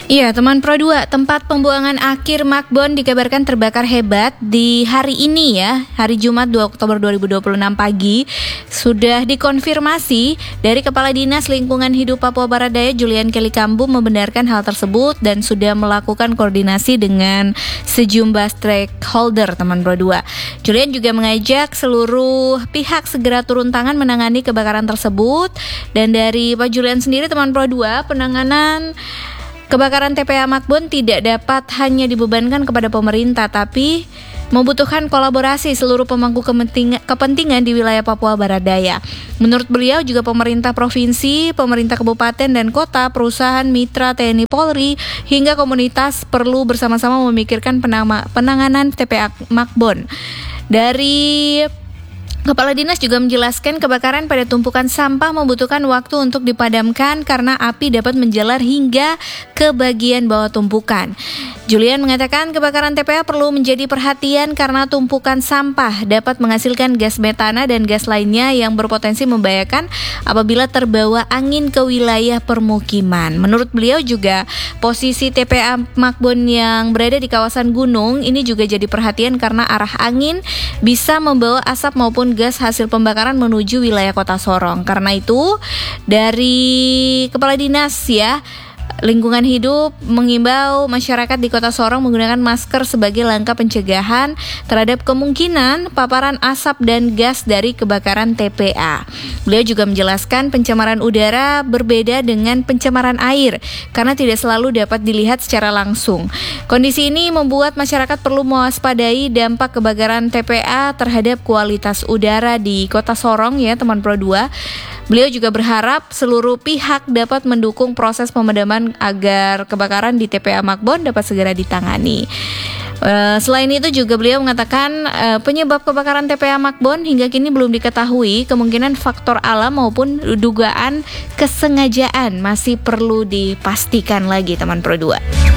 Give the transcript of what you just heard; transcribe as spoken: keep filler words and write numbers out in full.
Iya, teman Pro dua, tempat pembuangan akhir Makbon dikabarkan terbakar hebat di hari ini ya, hari Jumat dua Oktober dua ribu dua puluh enam pagi. Sudah dikonfirmasi dari Kepala Dinas Lingkungan Hidup Papua Barat Daya Julian Kelly Kambu membenarkan hal tersebut dan sudah melakukan koordinasi dengan sejumlah stakeholder teman Pro dua. Julian juga mengajak seluruh pihak segera turun tangan menangani kebakaran tersebut, dan dari Pak Julian sendiri teman Pro dua, penanganan kebakaran T P A Makbon tidak dapat hanya dibebankan kepada pemerintah, tapi membutuhkan kolaborasi seluruh pemangku kepentingan di wilayah Papua Barat Daya. Menurut beliau juga pemerintah provinsi, pemerintah kabupaten dan kota, perusahaan mitra T N I Polri, hingga komunitas perlu bersama-sama memikirkan penama, penanganan T P A Makbon. Dari Kepala Dinas juga menjelaskan kebakaran pada tumpukan sampah membutuhkan waktu untuk dipadamkan karena api dapat menjalar hingga ke bagian bawah tumpukan. Julian mengatakan kebakaran T P A perlu menjadi perhatian karena tumpukan sampah dapat menghasilkan gas metana dan gas lainnya yang berpotensi membahayakan apabila terbawa angin ke wilayah permukiman. Menurut beliau juga posisi T P A Makbon yang berada di kawasan gunung ini juga jadi perhatian karena arah angin bisa membawa asap maupun gas hasil pembakaran menuju wilayah Kota Sorong. Karena itu dari Kepala Dinas ya Lingkungan Hidup mengimbau masyarakat di Kota Sorong menggunakan masker sebagai langkah pencegahan terhadap kemungkinan paparan asap dan gas dari kebakaran T P A. Beliau juga menjelaskan pencemaran udara berbeda dengan pencemaran air karena tidak selalu dapat dilihat secara langsung. Kondisi ini membuat masyarakat perlu mewaspadai dampak kebakaran T P A terhadap kualitas udara di Kota Sorong ya teman Pro dua. Beliau juga berharap seluruh pihak dapat mendukung proses pemadaman agar kebakaran di T P A Makbon dapat segera ditangani. Uh, selain itu juga beliau mengatakan uh, penyebab kebakaran T P A Makbon hingga kini belum diketahui, kemungkinan faktor alam maupun dugaan kesengajaan masih perlu dipastikan lagi teman Pro dua.